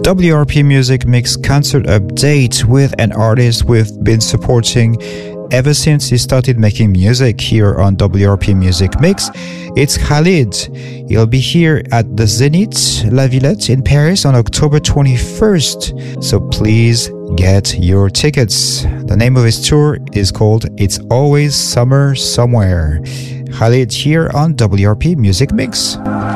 WRP Music Mix concert update with an artist we've been supporting ever since he started making music here on WRP Music Mix. It's Khalid. He'll be here at the Zénith La Villette in Paris on October 21st. So please get your tickets. The name of his tour is called It's Always Summer Somewhere. Khalid here on WRP Music Mix.